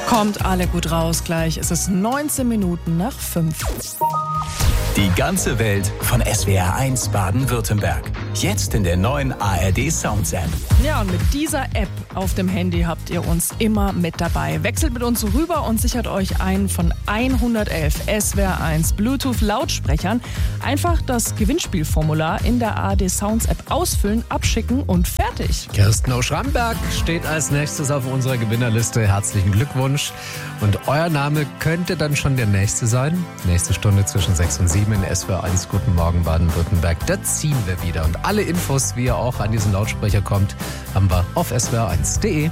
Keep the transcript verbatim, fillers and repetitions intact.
Kommt alle gut raus gleich. Es ist neunzehn Minuten nach fünf. Die ganze Welt von S W R eins Baden-Württemberg. Jetzt in der neuen A R D Sounds App. Ja, und mit dieser App auf dem Handy habt ihr uns immer mit dabei. Wechselt mit uns rüber und sichert euch einen von hundertelf S W R eins Bluetooth-Lautsprechern. Einfach das Gewinnspielformular in der A R D Sounds App ausfüllen, abschicken und fertig. Kirsten Oschramberg steht als nächstes auf unserer Gewinnerliste. Herzlichen Glückwunsch. Und euer Name könnte dann schon der nächste sein. Nächste Stunde zwischen sechs und sieben in S W R eins. Guten Morgen Baden-Württemberg. Da ziehen wir wieder. Und alle Infos, wie ihr auch an diesen Lautsprecher kommt, haben wir auf S W R eins punkt de.